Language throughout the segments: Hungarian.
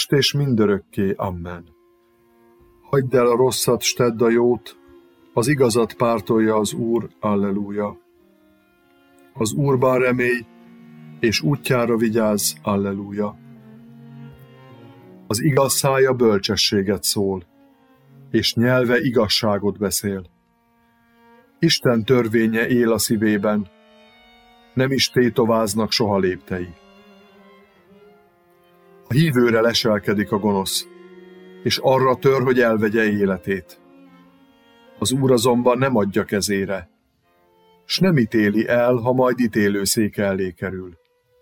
most és mindörökké. Amen. Hagyd el a rosszat, s tedd a jót, az igazat pártolja az Úr. Alleluja. Az Úrban remélj, és útjára vigyázz. Alleluja. Az igaz szája bölcsességet szól, és nyelve igazságot beszél. Isten törvénye él a szívében, nem is tétováznak soha léptei. A hívőre leselkedik a gonosz, és arra tör, hogy elvegye életét. Az Úr azonban nem adja kezére, s nem ítéli el, ha majd ítélőszék elé kerül.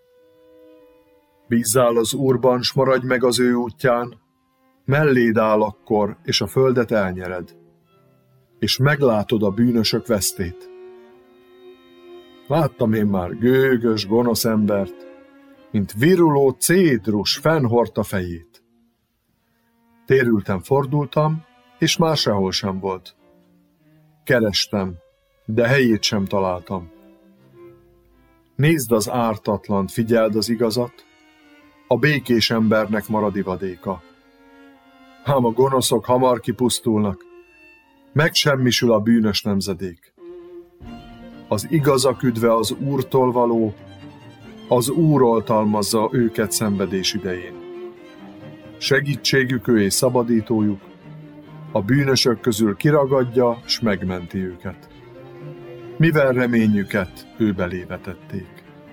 Bízzál az Úrban, s maradj meg az ő útján, melléd áll akkor, és a földet elnyered, és meglátod a bűnösök vesztét. Láttam én már gőgös, gonosz embert, mint viruló cédrus fennhordta fejét. Térültem, fordultam, és már sehol sem volt. Kerestem, de helyét sem találtam. Nézd az ártatlant, figyeld az igazat, a békés embernek marad ivadéka. Ám a gonoszok hamar kipusztulnak, megsemmisül a bűnös nemzedék. Az igazak üdve az Úrtól való, az Úr oltalmazza őket szenvedés idején. Segítségük ő és szabadítójuk, a bűnösök közül kiragadja, s megmenti őket. Mivel reményüket ő belé vetették.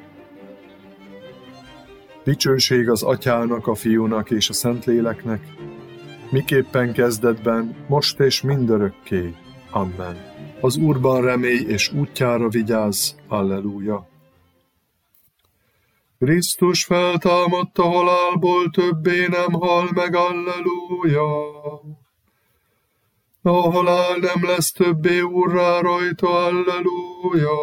Dicsőség az Atyának, a Fiúnak és a Szentléleknek, miképpen kezdetben, most és mindörökké. Amen. Az Úrban remélj, és útjára vigyázz. Alleluja. Krisztus feltámadt a halálból, többé nem hal meg. Alleluja. A halál nem lesz többé úrrá rajta. Alleluja.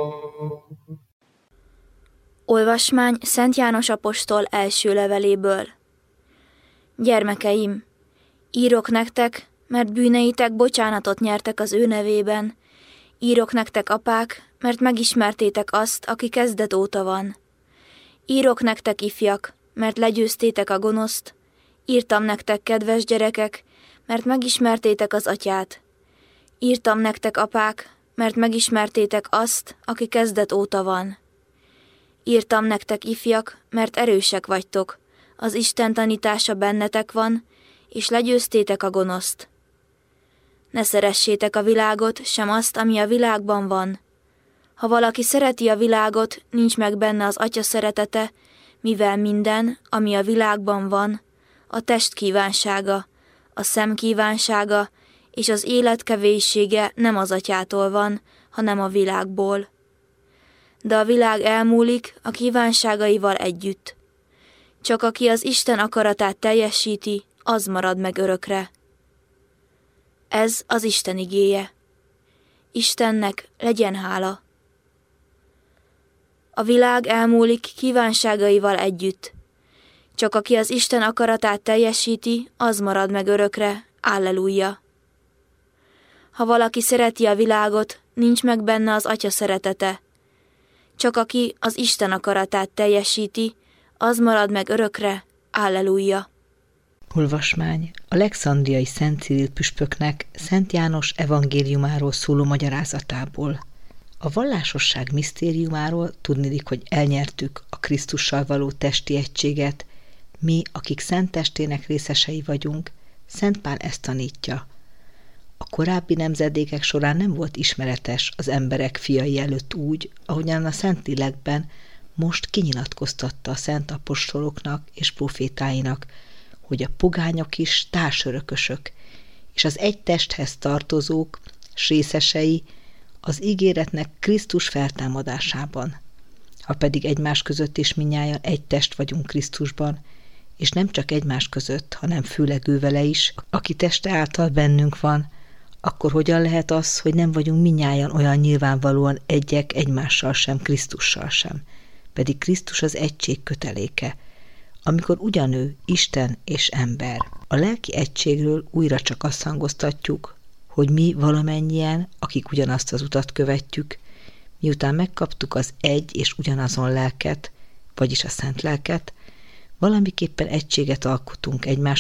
Olvasmány Szent János apostol első leveléből. Gyermekeim, írok nektek, mert bűneitek bocsánatot nyertek az ő nevében. Írok nektek, apák, mert megismertétek azt, aki kezdet óta van. Írok nektek, ifjak, mert legyőztétek a gonoszt. Írtam nektek, kedves gyerekek, mert megismertétek az Atyát. Írtam nektek, apák, mert megismertétek azt, aki kezdet óta van. Írtam nektek, ifjak, mert erősek vagytok, az Isten tanítása bennetek van, és legyőztétek a gonoszt. Ne szeressétek a világot, sem azt, ami a világban van. Ha valaki szereti a világot, nincs meg benne az Atya szeretete, mivel minden, ami a világban van, a test kívánsága, a szem kívánsága és az élet kevéssége nem az Atyától van, hanem a világból. De a világ elmúlik a kívánságaival együtt. Csak aki az Isten akaratát teljesíti, az marad meg örökre. Ez az Isten igéje. Istennek legyen hála. A világ elmúlik kívánságaival együtt. Csak aki az Isten akaratát teljesíti, az marad meg örökre. Alleluja. Ha valaki szereti a világot, nincs meg benne az Atya szeretete. Csak aki az Isten akaratát teljesíti, az marad meg örökre. Alleluja. Olvasmány Alexandriai Szent Cyril püspöknek Szent János evangéliumáról szóló magyarázatából. A vallásosság misztériumáról tudniillik, hogy elnyertük a Krisztussal való testi egységet, mi, akik szent testének részesei vagyunk, Szent Pál ezt tanítja. A korábbi nemzedékek során nem volt ismeretes az emberek fiai előtt úgy, ahogyan a Szentlélekben most kinyilatkoztatta a szent apostoloknak és profétáinak, hogy a pogányok is társörökösök, és az egy testhez tartozók, s részesei az ígéretnek Krisztus feltámadásában. Ha pedig egymás között is mindnyájan egy test vagyunk Krisztusban, és nem csak egymás között, hanem főleg ő vele is, aki teste által bennünk van, akkor hogyan lehet az, hogy nem vagyunk mindnyájan olyan nyilvánvalóan egyek egymással sem, Krisztussal sem? Pedig Krisztus az egység köteléke, amikor ugyanő Isten és ember. A lelki egységről újra csak azt hangoztatjuk, hogy mi valamennyien, akik ugyanazt az utat követjük, miután megkaptuk az egy és ugyanazon lelket, vagyis a Szent Lelket, valamiképpen egységet alkotunk egymás